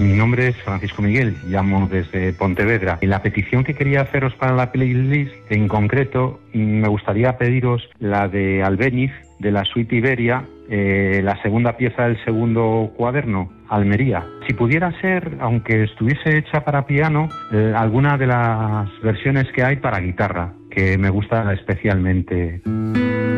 mi nombre es Francisco Miguel, llamo desde Pontevedra. Y la petición que quería haceros para la playlist, en concreto, me gustaría pediros la de Albéniz, de la suite Iberia, la segunda pieza del segundo cuaderno, Almería. Si pudiera ser, aunque estuviese hecha para piano, alguna de las versiones que hay para guitarra, que me gusta especialmente.